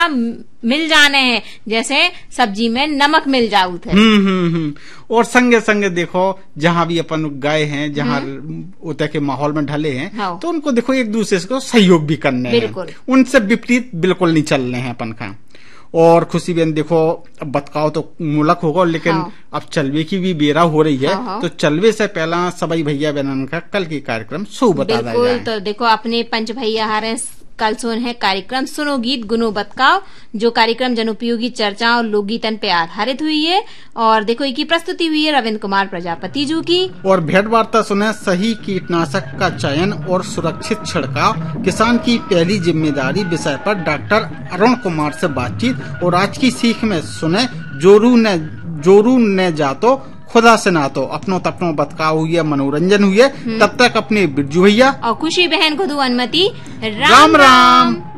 मिल जाने हैं, जैसे सब्जी में नमक मिल जाऊ थे। और संगे संगे देखो जहाँ भी अपन गए हैं, जहाँ उतर के माहौल में ढले हैं, हाँ। तो उनको देखो एक दूसरे को सहयोग भी करने हैं, उनसे विपरीत बिल्कुल नहीं चलने हैं अपन का। और खुशी बहन देखो बतकाओ तो मुलक होगा, लेकिन हाँ। अब चलवे की भी बेरा हो रही है, हाँ। तो चलवे से पहला सभी भैया बहन का कल की कार्यक्रम सो बता बिल्कुल। तो देखो अपने पंच भैया हारे कल सुन है कार्यक्रम सुनो गीत गुनो बतकाओ, जो कार्यक्रम जनोपयोगी चर्चा और लोकगीतन पे आधारित हुई है। और देखो इसकी प्रस्तुति हुई है रविंद्र कुमार प्रजापति जी की। और भेंट वार्ता सुने सही कीटनाशक का चयन और सुरक्षित छिड़काव, किसान की पहली जिम्मेदारी विषय पर डॉक्टर अरुण कुमार से बातचीत। और आज की सीख में सुने जोरू ने जातो खुदा से नातो, अपनो तपनो बतकाव हुई है, मनोरंजन हुई है। तब तक अपने बिरजू भैया और खुशी बहन खुद अनुमति। राम राम।